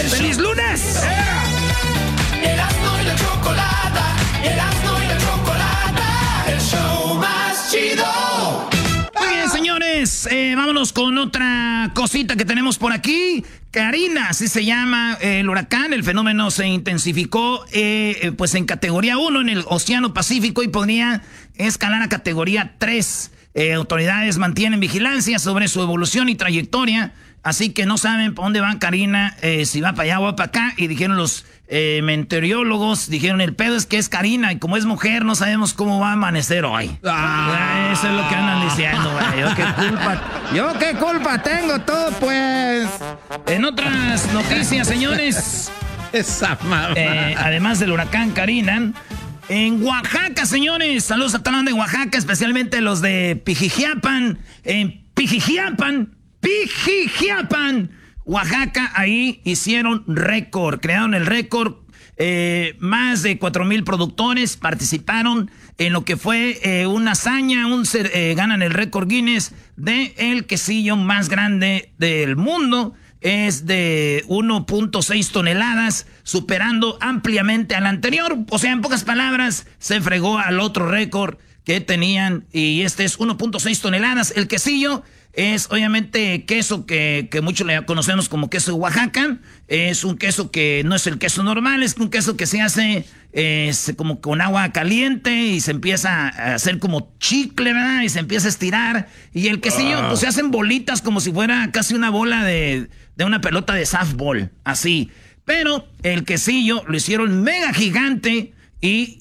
¡Feliz lunes! Erasmo y la chocolata, Erasmo y la chocolata, el show más chido. Muy bien, señores, vámonos con otra cosita que tenemos por aquí. Karina, así se llama el huracán. El fenómeno se intensificó pues en categoría 1 en el Océano Pacífico y podría escalar a categoría 3. Autoridades mantienen vigilancia sobre su evolución y trayectoria, así que no saben para dónde va Karina, si va para allá o va para acá. Y dijeron los meteorólogos, dijeron el pedo es que es Karina y como es mujer no sabemos cómo va a amanecer hoy. Eso es lo que andan diciendo, güey. Yo qué culpa tengo todo, pues. En otras noticias, señores, Esa mamá. además del huracán Karina, en Oaxaca, señores, saludos a toda la banda de Oaxaca, especialmente los de Pijijiapan, Pijijiapan, Oaxaca, ahí hicieron récord, crearon el récord. Más de 4,000 productores participaron en lo que fue una hazaña, ganan el récord Guinness de el quesillo más grande del mundo. Es de 1.6 toneladas, superando ampliamente al anterior. O sea, en pocas palabras, se fregó al otro récord que tenían. Y este es 1.6 toneladas. El quesillo es obviamente queso que muchos le conocemos como queso de Oaxaca. Es un queso que no es el queso normal, es un queso que se hace como con agua caliente y se empieza a hacer como chicle, ¿verdad? Y se empieza a estirar. Y el quesillo pues se hacen bolitas como si fuera casi una bola de una pelota de softball, así. Pero el quesillo lo hicieron mega gigante y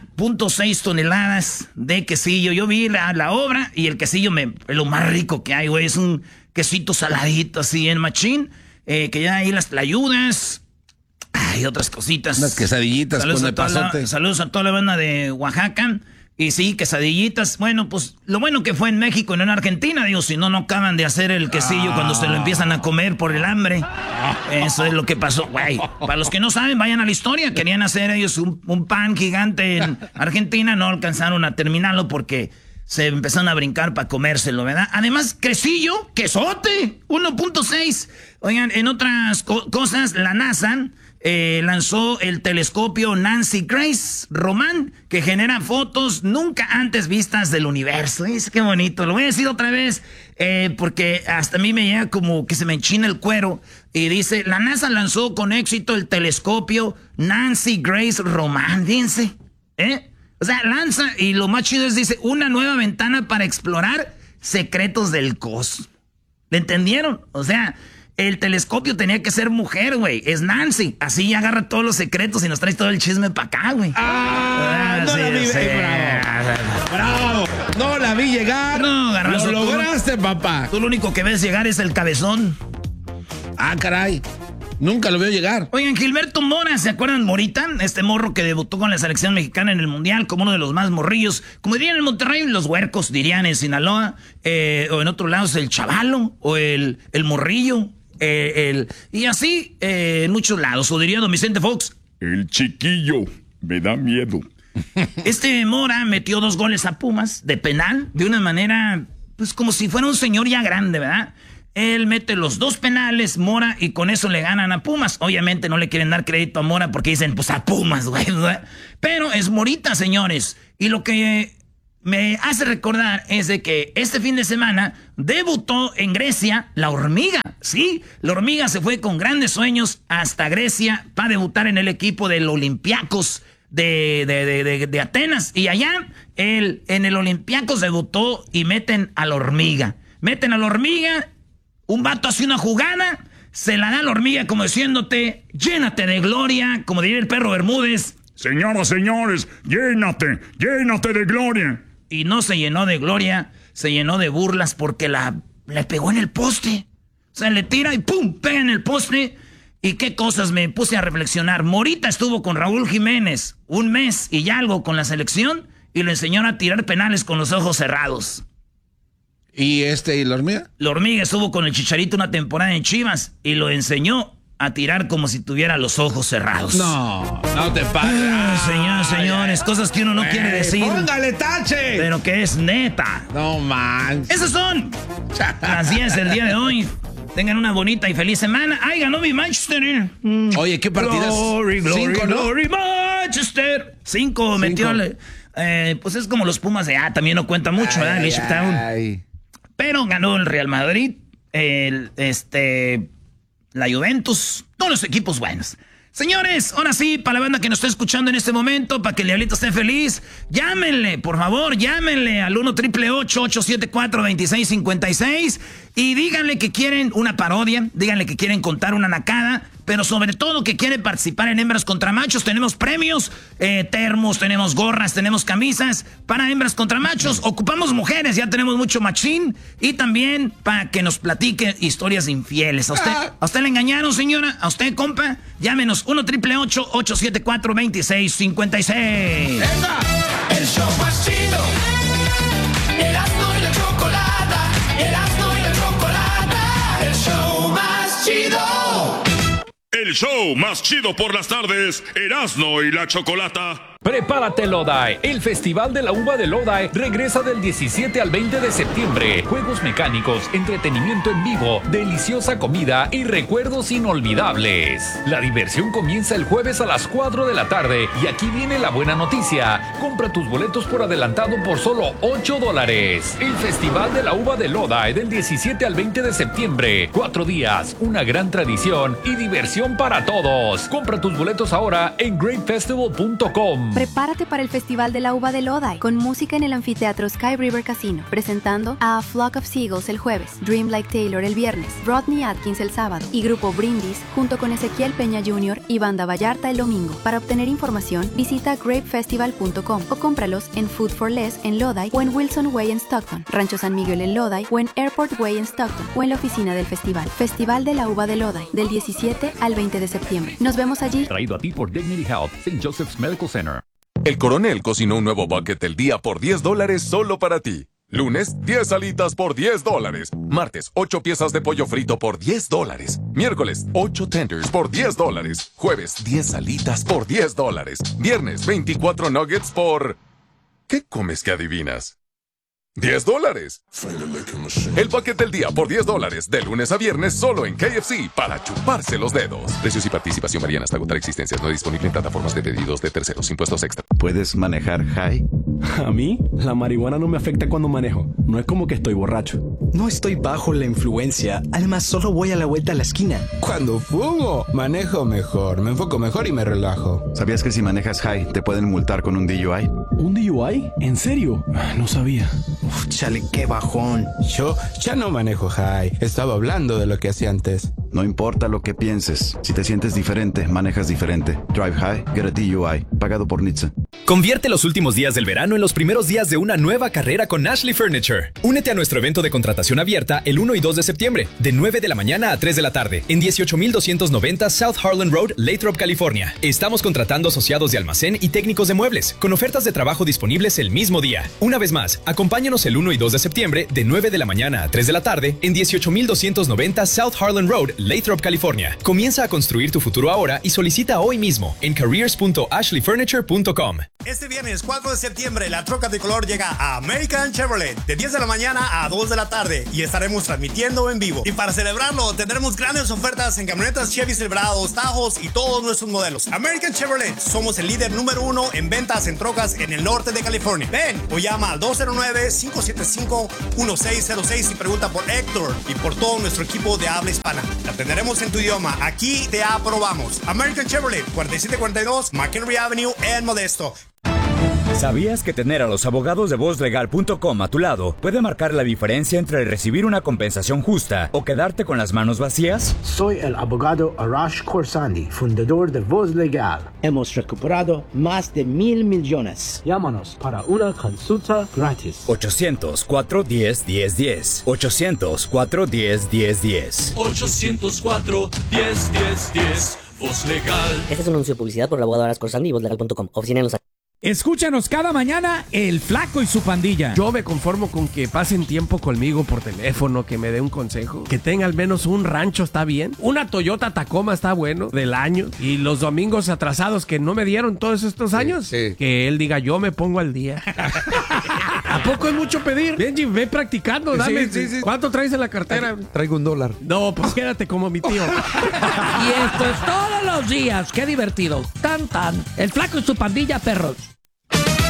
1.6 toneladas de quesillo. Yo vi la obra y el quesillo es lo más rico que hay, güey. Es un quesito saladito así en machín, que ya ahí las tlayudas y otras cositas. Unas quesadillitas con el pasote. Saludos a toda la banda de Oaxaca. Y sí, quesadillitas. Bueno, pues lo bueno que fue en México y no en Argentina. Digo, si no acaban de hacer el quesillo cuando se lo empiezan a comer por el hambre. Eso es lo que pasó, güey. Para los que no saben, vayan a la historia. Querían hacer ellos un pan gigante en Argentina. No alcanzaron a terminarlo porque se empezaron a brincar para comérselo, ¿verdad? Además, quesillo, quesote, 1.6. Oigan, en otras cosas, la NASA lanzó el telescopio Nancy Grace Roman, que genera fotos nunca antes vistas del universo. Qué bonito. Lo voy a decir otra vez porque hasta a mí me llega como que se me enchina el cuero. Y dice, la NASA lanzó con éxito el telescopio Nancy Grace Roman. Fíjense, o sea, lanza y lo más chido es, dice, una nueva ventana para explorar secretos del cosmos. ¿Le entendieron? O sea, el telescopio tenía que ser mujer, güey. Es Nancy. Así agarra todos los secretos y nos trae todo el chisme para acá, güey. No la vi. Bravo. No la vi llegar. No, Garbanzo, lo lograste, papá. Tú lo único que ves llegar es el cabezón. Caray. Nunca lo veo llegar. Oigan, Gilberto Mora, ¿se acuerdan Morita? Este morro que debutó con la selección mexicana en el Mundial como uno de los más morrillos. Como dirían en Monterrey, los huercos, dirían en Sinaloa. O en otros lados, el chavalo o el morrillo. Y así en muchos lados. O diría don Vicente Fox, el chiquillo me da miedo. Este Mora metió 2 goles a Pumas de penal de una manera, pues como si fuera un señor ya grande, ¿verdad? Él mete los 2 penales, Mora, y con eso le ganan a Pumas. Obviamente no le quieren dar crédito a Mora porque dicen, pues a Pumas, güey. Pero es Morita, señores. Y lo que me hace recordar es de que este fin de semana debutó en Grecia la hormiga. Sí, la hormiga se fue con grandes sueños hasta Grecia para debutar en el equipo del Olympiacos de Atenas. Y allá en el Olympiacos debutó y meten a la hormiga. Meten a la hormiga, un vato hace una jugada, se la da a la hormiga como diciéndote, llénate de gloria, como diría el perro Bermúdez. Señoras, señores, llénate de gloria. Y no se llenó de gloria, se llenó de burlas porque le pegó en el poste. O sea, le tira y ¡pum! Pega en el poste. ¿Y qué cosas me puse a reflexionar? Morita estuvo con Raúl Jiménez 1 mes y algo con la selección y le enseñó a tirar penales con los ojos cerrados. ¿Y la hormiga? La hormiga estuvo con el Chicharito una temporada en Chivas y lo enseñó a tirar como si tuviera los ojos cerrados. No te pases. Señores, cosas que uno no quiere decir. ¡Póngale tache! Pero que es neta. No manches. Esas son las 10 del día de hoy. Tengan una bonita y feliz semana. ¡Ay, ganó mi Manchester! Oye, ¿qué partidas? Glory, glory, 5, ¿no? glory, Manchester. 5 metió. Pues es como los Pumas de también no cuenta mucho, ¿verdad? Pero ganó el Real Madrid, la Juventus, todos los equipos buenos. Señores, ahora sí, para la banda que nos está escuchando en este momento, para que el Diablito esté feliz, llámenle, por favor, llámenle al 1-888-874-2656 y díganle que quieren una parodia, díganle que quieren contar una nacada, pero sobre todo que quieren participar en Hembras contra Machos. Tenemos premios, termos, tenemos gorras, tenemos camisas para Hembras contra Machos. Ocupamos mujeres, ya tenemos mucho machín. Y también para que nos platique historias infieles. ¿A usted le engañaron, señora? ¿A usted, compa? Llámenos 1-888-874-2656. ¡Venga! El show más chido. Erasmo y la Chocolata. Erasmo y la Chocolata. El show más chido. El show más chido por las tardes, Erasmo y la Chocolata. Prepárate, Lodi. El Festival de la Uva de Lodi regresa del 17 al 20 de septiembre. Juegos mecánicos, entretenimiento en vivo, deliciosa comida y recuerdos inolvidables. La diversión comienza el jueves a las 4 de la tarde y aquí viene la buena noticia. Compra tus boletos por adelantado por solo $8. El Festival de la Uva de Lodi del 17 al 20 de septiembre. 4 días, una gran tradición y diversión para todos. Compra tus boletos ahora en grapefestival.com. Prepárate para el Festival de la Uva de Lodi, con música en el anfiteatro Sky River Casino, presentando a Flock of Seagulls el jueves, Dream Like Taylor el viernes, Rodney Atkins el sábado y Grupo Brindis junto con Ezequiel Peña Jr. y Banda Vallarta el domingo. Para obtener información, visita grapefestival.com o cómpralos en Food for Less en Lodi o en Wilson Way en Stockton, Rancho San Miguel en Lodi o en Airport Way en Stockton o en la oficina del festival. Festival de la Uva de Lodi, del 17 al 20 de septiembre. Nos vemos allí. Traído a ti por Dignity Health, St. Joseph's Medical Center. El Coronel cocinó un nuevo bucket del día por $10 solo para ti. Lunes, 10 alitas por $10. Martes, 8 piezas de pollo frito por $10. Miércoles, 8 tenders por $10. Jueves, 10 alitas por $10. Viernes, 24 nuggets por... ¿Qué comes que adivinas? $10. El bucket del día por $10, de lunes a viernes solo en KFC para chuparse los dedos. Precios y participación varían hasta agotar existencias. No disponible en plataformas de pedidos de terceros. Impuestos extra. ¿Puedes manejar high? A mí, la marihuana no me afecta cuando manejo. No es como que estoy borracho. No estoy bajo la influencia. Además, solo voy a la vuelta a la esquina. Cuando fumo, manejo mejor, me enfoco mejor y me relajo. ¿Sabías que si manejas high te pueden multar con un DUI? ¿Un DUI? ¿En serio? No sabía. Uf, chale, qué bajón. Yo ya no manejo high. Estaba hablando de lo que hacía antes. No importa lo que pienses. Si te sientes diferente, manejas diferente. Drive high, get a DUI. Pagado por NHTSA. Convierte los últimos días del verano en los primeros días de una nueva carrera con Ashley Furniture. Únete a nuestro evento de contratación abierta el 1 y 2 de septiembre, de 9 de la mañana a 3 de la tarde, en 18,290 South Harlan Road, Lathrop, California. Estamos contratando asociados de almacén y técnicos de muebles, con ofertas de trabajo disponibles el mismo día. Una vez más, acompáñanos el 1 y 2 de septiembre, de 9 de la mañana a 3 de la tarde, en 18,290 South Harlan Road, Lathrop, California. Comienza a construir tu futuro ahora y solicita hoy mismo en careers.ashleyfurniture.com. Este viernes 4 de septiembre, la troca de color llega a American Chevrolet de 10 de la mañana a 2 de la tarde y estaremos transmitiendo en vivo. Y para celebrarlo, tendremos grandes ofertas en camionetas Chevy Silverados, Tajos y todos nuestros modelos. American Chevrolet, somos el líder número 1 en ventas en trocas en el norte de California. Ven o llama al 209-575-1606 y pregunta por Héctor y por todo nuestro equipo de habla hispana. La atenderemos en tu idioma. Aquí te aprobamos. American Chevrolet, 4742 McHenry Avenue en Modesto. ¿Sabías que tener a los abogados de VozLegal.com a tu lado puede marcar la diferencia entre recibir una compensación justa o quedarte con las manos vacías? Soy el abogado Arash Khorsandi, fundador de Voz Legal. Hemos recuperado más de $1,000 millones. Llámanos para una consulta gratis. 800-410-1010. 800-410-1010. 800-410-1010. Voz Legal. Este es un anuncio de publicidad por el abogado Arash Khorsandi y VozLegal.com. Oficina en Los Ángeles. Escúchanos cada mañana El Flaco y su Pandilla. Yo me conformo con que pasen tiempo conmigo por teléfono, que me dé un consejo, que tenga al menos un rancho está bien, una Toyota Tacoma está bueno del año, y los domingos atrasados que no me dieron todos estos años, que él diga yo me pongo al día. ¿A poco es mucho pedir? Benji, ve practicando, dame. Sí. ¿Cuánto traes en la cartera? Traigo $1. No, pues quédate como mi tío. Y esto es todos los días. ¡Qué divertido! Tan, tan. El Flaco y su Pandilla, perros.